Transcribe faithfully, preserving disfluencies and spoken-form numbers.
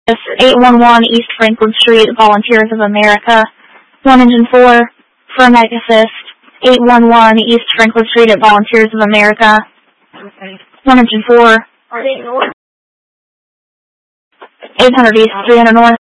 eight one one East Franklin Street, Volunteers of America. one engine four, Firmac Assist. eight one one East Franklin Street at Volunteers of America. one engine four. eight hundred East, three hundred North.